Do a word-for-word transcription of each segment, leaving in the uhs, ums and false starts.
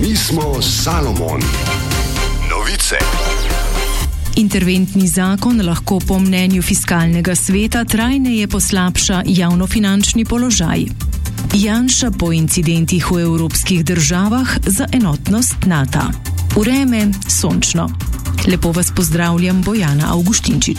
Mi smo Salomon. Novice. Interventni zakon lahko po mnenju fiskalnega sveta trajneje poslabša javnofinančni položaj. Janša po incidentih v evropskih državah za enotnost NATO. Vreme sončno. Lepo vas pozdravljam, Bojana Avguštinčič.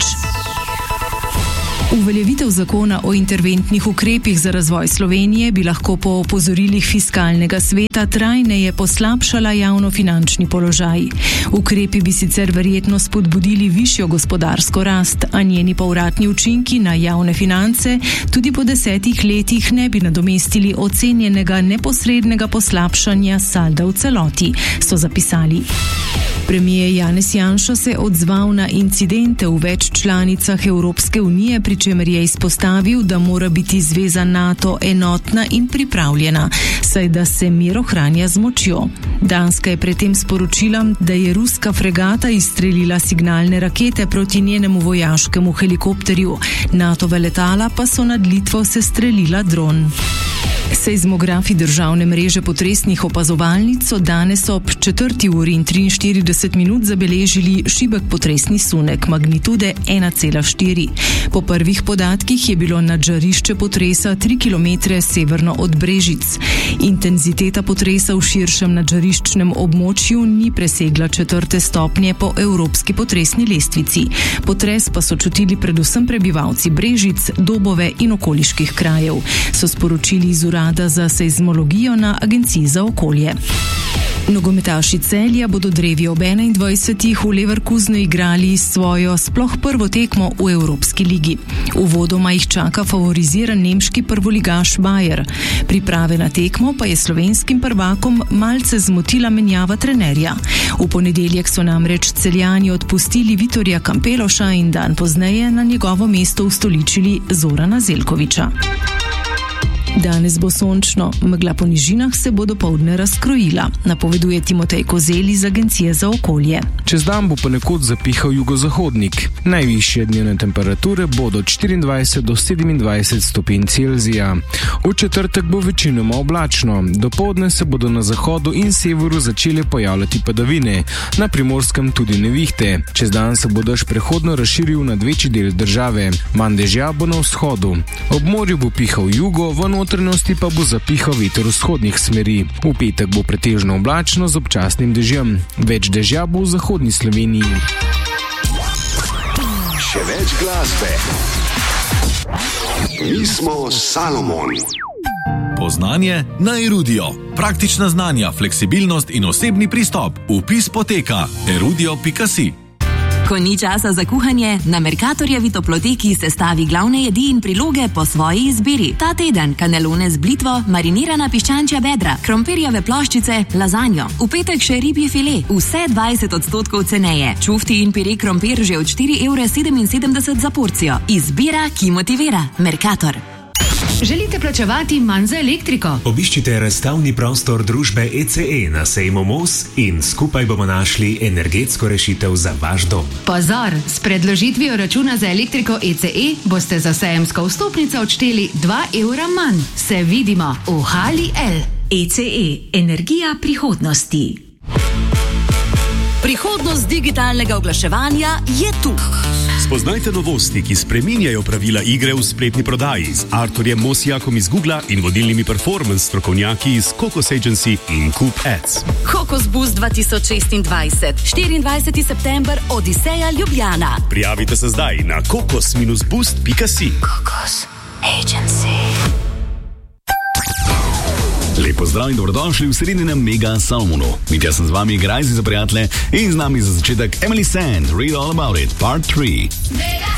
Uveljavitev zakona o interventnih ukrepih za razvoj Slovenije bi lahko po opozorilih fiskalnega sveta trajneje poslabšala javnofinančni položaj. Ukrepi bi sicer verjetno spodbudili višjo gospodarsko rast, a njeni povratni učinki na javne finance tudi po desetih letih ne bi nadomestili ocenjenega neposrednega poslabšanja salda v celoti, so zapisali. Premijer Janez Janša se je odzval na incidente v več članicah Evropske unije, pri čemer je izpostavil, da mora biti zveza NATO enotna in pripravljena, saj da se mir ohranja z močjo. Danska je predtem sporočila, da je ruska fregata izstrelila signalne rakete proti njenemu vojaškemu helikopterju, NATOve letala pa so nad Litvo sestrelila dron. Seizmografi državne mreže potresnih opazovalnic so danes ob četrti uri in triinštirideset minut zabeležili šibek potresni sunek magnitude ena cela štiri. Po prvih podatkih je bilo nadžarišče potresa tri kilometre severno od Brežic. Intenziteta potresa v širšem nadžariščnem območju ni presegla četrte stopnje po evropski potresni lestvici. Potres pa so čutili predvsem prebivalci Brežic, Dobove in okoliških krajev, so sporočili iz Urada za seizmologijo na Agenciji za okolje. Nogometaši Celja bodo drevi ob enaindvajsetih v Leverkusenu igrali svojo sploh prvo tekmo v Evropski ligi. Uvodoma jih čaka favoriziran nemški prvoligaš Bayer. Priprave na tekmo pa je slovenskim prvakom malce zmotila menjava trenerja. V ponedeljek so namreč Celjani odpustili Vitorja Kampeloša in dan pozneje na njegovo mesto ustoličili Zorana Zeljkovića. Danes bo sončno, megla po nižinah se bo dopoldne razkrojila, napoveduje Timotej Kozel iz Agencije za okolje. Čez dan bo ponekod zapihal jugozahodnik. Najvišje dnevne temperature bodo od štiriindvajset do sedemindvajset stopinj Celzija. V četrtek bo večinoma oblačno. Dopoldne se bodo na zahodu in severu začele pojavljati padavine, na Primorskem tudi nevihte. Čez dan se bo dež prehodno razširil nad večji del države. Manj dežja bo na vzhodu. Ob morju bo pihal jugo, v notranjosti pa bo zapihal veter vzhodnih smeri. V petek bo pretežno oblačno z občasnim dežjem. Več dežja bo v zahodni Sloveniji. Še več glasbe. Mi smo Salomon. Poznanje na Erudio. Praktična znanja, fleksibilnost in osebni pristop. Vpis poteka erudio pika si. Ko ni časa za kuhanje, na Mercatorjevi toploteki sestavi glavne jedi in priloge po svoji izbiri. Ta teden kanelone z blitvo, marinirana piščančja bedra, krompirjeve ploščice, lazanjo. V petek še ribji file, vse dvajset odstotkov ceneje. Čufti in pire krompir že od štiri evre sedeminsedemdeset za porcijo. Izbira, ki motivira. Mercator. Želite plačevati manj za elektriko? Obiščite razstavni prostor družbe E C E na sejmu Mos in skupaj bomo našli energetsko rešitev za vaš dom. Pozor, s predložitvijo računa za elektriko E C E boste za sejemsko vstopnico odšteli dva evra manj. Se vidimo v Hali L. E C E. Energija prihodnosti. Prihodnost digitalnega oglaševanja je tu. Spoznajte novosti, ki spreminjajo pravila igre v spletni prodaji z Arturjem Mosijakom iz Googla in vodilnimi performance strokovnjaki iz Kokos Agency in Coop Ads. Kokos Boost dva tisoč šestindvajset, štiriindvajseti september, Odiseja Ljubljana. Prijavite se zdaj na kokos boost pika si. Kokos Agency. Lepo zdrav in dobrodošli v sredinem Mega Salomonu. Mitja sem z vami, Grajzi za prijatelje in z nami za začetek Emily Sand, Read All About It, Part tri.